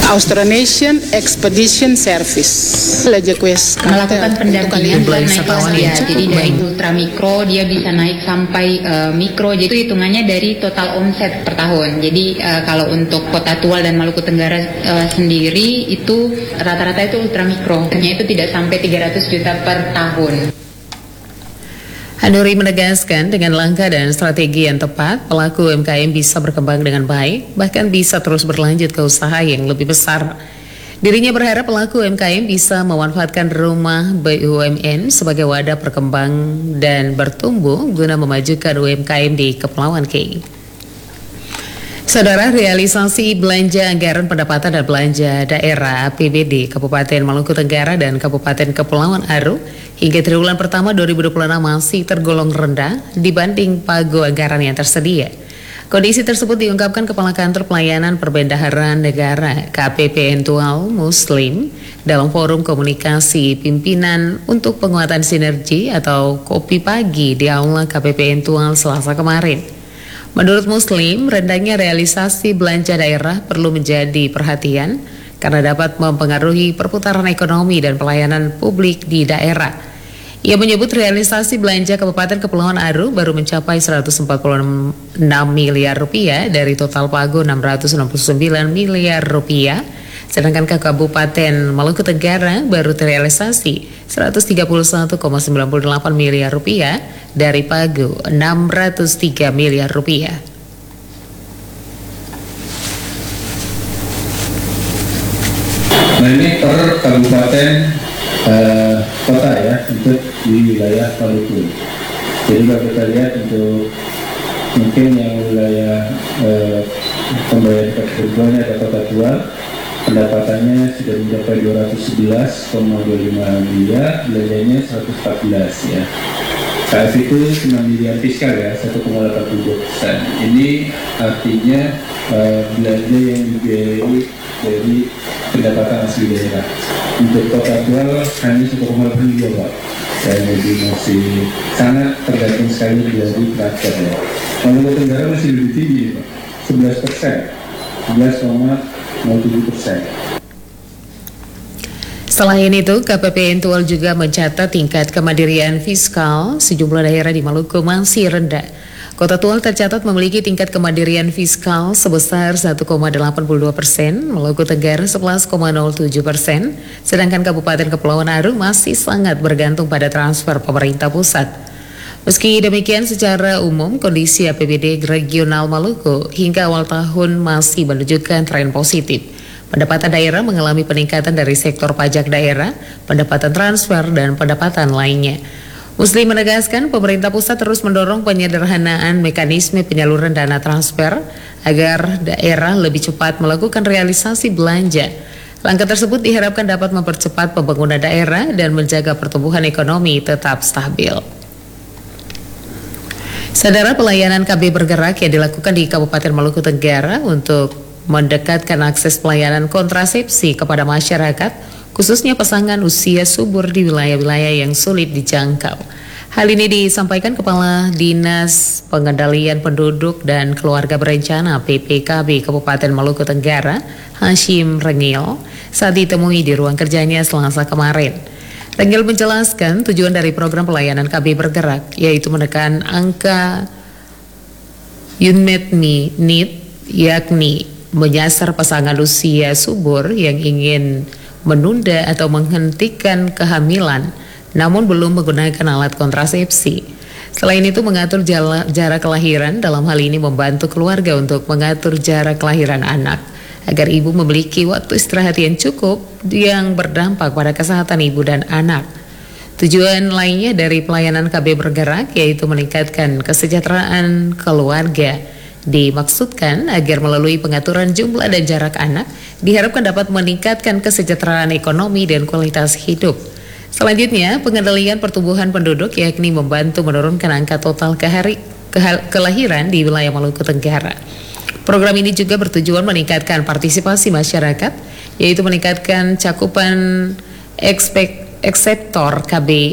Austronesian Expedition Service. Melakukan pendampingan jadi dari ultramikro dia bisa naik sampai mikro, jadi itu hitungannya dari total omset per tahun. Jadi kalau untuk Kota Tual dan Maluku Tenggara sendiri itu rata-rata itu ultramikro, hanya itu tidak sampai 300 juta per tahun. Hanuri menegaskan dengan langkah dan strategi yang tepat, pelaku UMKM bisa berkembang dengan baik, bahkan bisa terus berlanjut ke usaha yang lebih besar. Dirinya berharap pelaku UMKM bisa memanfaatkan rumah BUMN sebagai wadah berkembang dan bertumbuh guna memajukan UMKM di Kepulauan K. Saudara, realisasi belanja anggaran pendapatan dan belanja daerah APBD Kabupaten Maluku Tenggara dan Kabupaten Kepulauan Aru hingga triwulan pertama 2026 masih tergolong rendah dibanding pagu anggaran yang tersedia. Kondisi tersebut diungkapkan Kepala Kantor Pelayanan Perbendaharaan Negara KPPN Tual Muslim dalam forum komunikasi pimpinan untuk penguatan sinergi atau Kopi Pagi di Aula KPPN Tual Selasa kemarin. Menurut Muslim, rendahnya realisasi belanja daerah perlu menjadi perhatian karena dapat mempengaruhi perputaran ekonomi dan pelayanan publik di daerah. Ia menyebut realisasi belanja Kabupaten Kepulauan Aru baru mencapai 146 miliar rupiah dari total pagu 669 miliar rupiah, sedangkan ke Kabupaten Maluku Tenggara baru terrealisasi 131,98 miliar rupiah dari pagu 603 miliar rupiah. Nah ini per kabupaten kota ya, untuk di wilayah Maluku. Jadi kalau kita lihat untuk mungkin yang wilayah pembayaran kebutuhan ada Kota Tual, pendapatannya sudah mencapai 211,25 miliar, belanjanya 114 ya. KF itu 9 miliar fiskal ya, 1,82%. Ini artinya belanja yang dibiayai dari pendapatan asli daerah. Untuk Kota Tual hanya 1,82 Pak. Dan jadi masih sangat tergantung sekali dari transfer ya. Maluku Tenggara masih lebih tinggi Pak, 11%, 11,07%. Selain itu, KPPN Tual juga mencatat tingkat kemandirian fiskal sejumlah daerah di Maluku masih rendah. Kota Tual tercatat memiliki tingkat kemandirian fiskal sebesar 1,82%, Maluku Tenggara 11,07%, sedangkan Kabupaten Kepulauan Aru masih sangat bergantung pada transfer pemerintah pusat. Meski demikian, secara umum kondisi APBD regional Maluku hingga awal tahun masih menunjukkan tren positif. Pendapatan daerah mengalami peningkatan dari sektor pajak daerah, pendapatan transfer, dan pendapatan lainnya. Muslim menegaskan pemerintah pusat terus mendorong penyederhanaan mekanisme penyaluran dana transfer agar daerah lebih cepat melakukan realisasi belanja. Langkah tersebut diharapkan dapat mempercepat pembangunan daerah dan menjaga pertumbuhan ekonomi tetap stabil. Saudara, pelayanan KB bergerak yang dilakukan di Kabupaten Maluku Tenggara untuk mendekatkan akses pelayanan kontrasepsi kepada masyarakat, khususnya pasangan usia subur di wilayah-wilayah yang sulit dijangkau. Hal ini disampaikan Kepala Dinas Pengendalian Penduduk dan Keluarga Berencana PPKB Kabupaten Maluku Tenggara, Hashim Rengil, saat ditemui di ruang kerjanya Selasa kemarin. Rengil menjelaskan tujuan dari program pelayanan KB bergerak, yaitu menekan angka unmet need, yakni menyasar pasangan usia subur yang ingin menunda atau menghentikan kehamilan namun belum menggunakan alat kontrasepsi. Selain itu, mengatur jarak kelahiran, dalam hal ini membantu keluarga untuk mengatur jarak kelahiran anak agar ibu memiliki waktu istirahat yang cukup yang berdampak pada kesehatan ibu dan anak. Tujuan lainnya dari pelayanan KB bergerak yaitu meningkatkan kesejahteraan keluarga. Dimaksudkan agar melalui pengaturan jumlah dan jarak anak diharapkan dapat meningkatkan kesejahteraan ekonomi dan kualitas hidup. Selanjutnya, pengendalian pertumbuhan penduduk yakni membantu menurunkan angka total kelahiran di wilayah Maluku Tenggara. Program ini juga bertujuan meningkatkan partisipasi masyarakat, yaitu meningkatkan cakupan ekseptor KB